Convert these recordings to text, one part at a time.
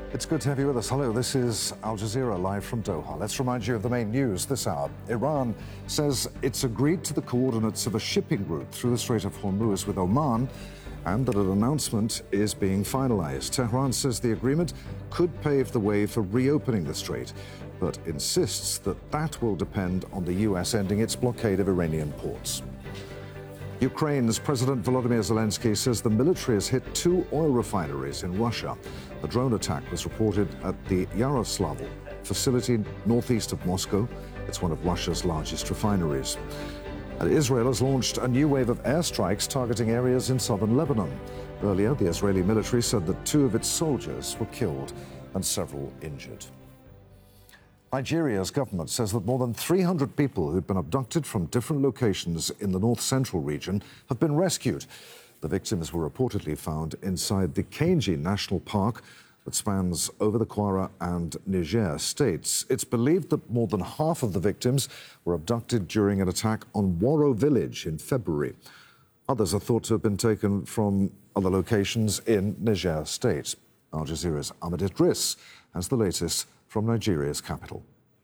It's good to have you with us. Hello, this is Al Jazeera live from Doha. Let's remind you of the main news this hour. Iran says it's agreed to the coordinates of a shipping route through the Strait of Hormuz with Oman and that an announcement is being finalized. Tehran says the agreement could pave the way for reopening the strait, but insists that that will depend on the US ending its blockade of Iranian ports. Ukraine's President Volodymyr Zelensky says the military has hit 2 oil refineries in Russia. A drone attack was reported at the Yaroslavl facility northeast of Moscow. It's one of Russia's largest refineries. And Israel has launched a new wave of airstrikes targeting areas in southern Lebanon. Earlier, the Israeli military said that 2 of its soldiers were killed and several injured. Nigeria's government says that more than 300 people who'd been abducted from different locations in the north-central region have been rescued. The victims were reportedly found inside the Kainji National Park that spans over the Kwara and Niger states. It's believed that more than half of the victims were abducted during an attack on Waro village in February. Others are thought to have been taken from other locations in Niger state. Al Jazeera's Ahmed Idris has the latest from Nigeria's capital.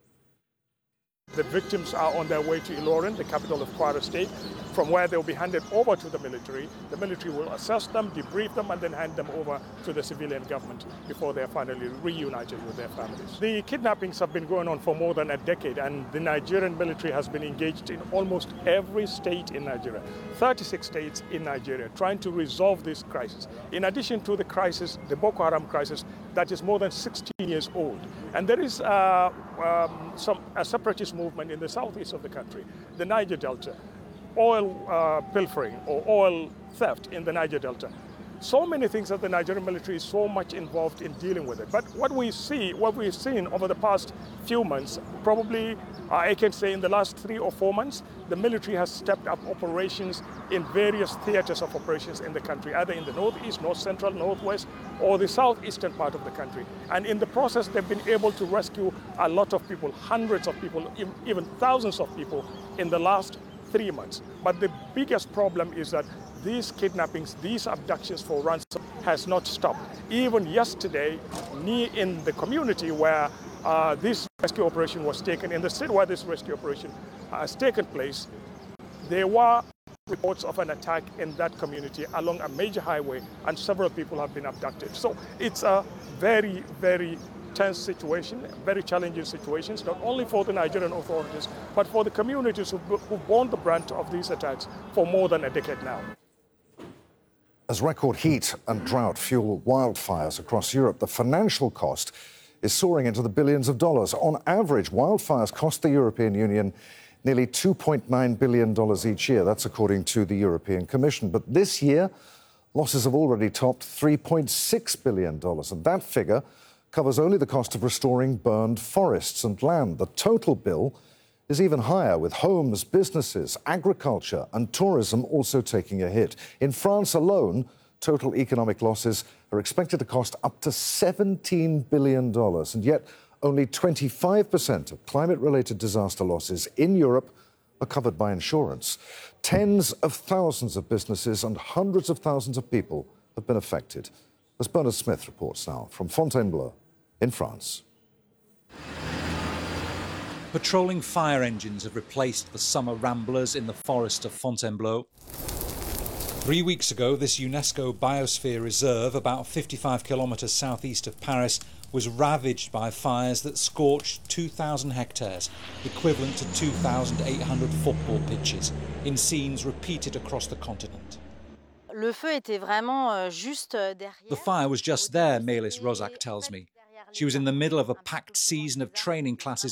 The victims are on their way to Ilorin, the capital of Kwara State, from where they'll be handed over to the military. The military will assess them, debrief them, and then hand them over to the civilian government before they're finally reunited with their families. The kidnappings have been going on for more than a decade, and the Nigerian military has been engaged in almost every state in Nigeria, 36 states in Nigeria, trying to resolve this crisis. In addition to the crisis, the Boko Haram crisis, that is more than 16 years old. And there is a separatist movement in the southeast of the country, the Niger Delta, oil pilfering or oil theft in the Niger Delta. So many things that the Nigerian military is so much involved in dealing with it. But what we've seen over the past few months, probably I can say in the last 3 or 4 months, the military has stepped up operations in various theaters of operations in the country, either in the northeast, north central, northwest, or the southeastern part of the country. And in the process, they've been able to rescue a lot of people, hundreds of people, even thousands of people in the last 3 months. But the biggest problem is that these kidnappings, these abductions for ransom has not stopped. Even yesterday, in the community where this rescue operation was taken, in the state where this rescue operation has taken place, there were reports of an attack in that community along a major highway, and several people have been abducted. So it's a very, very tense situation, very challenging situations, not only for the Nigerian authorities, but for the communities who've borne the brunt of these attacks for more than a decade now. As record heat and drought fuel wildfires across Europe, the financial cost is soaring into the billions of dollars. On average, wildfires cost the European Union nearly $2.9 billion each year. That's according to the European Commission. But this year, losses have already topped $3.6 billion. And that figure covers only the cost of restoring burned forests and land. The total bill is even higher, with homes, businesses, agriculture and tourism also taking a hit. In France alone, total economic losses are expected to cost up to $17 billion. And yet, only 25% of climate-related disaster losses in Europe are covered by insurance. Tens of thousands of businesses and hundreds of thousands of people have been affected. As Bernard Smith reports now from Fontainebleau in France. Patrolling fire engines have replaced the summer ramblers in the forest of Fontainebleau. 3 weeks ago, this UNESCO Biosphere Reserve, about 55 kilometres southeast of Paris, was ravaged by fires that scorched 2,000 hectares, equivalent to 2,800 football pitches, in scenes repeated across the continent. The fire was just there, Melis Rozak tells me. She was in the middle of a packed season of training classes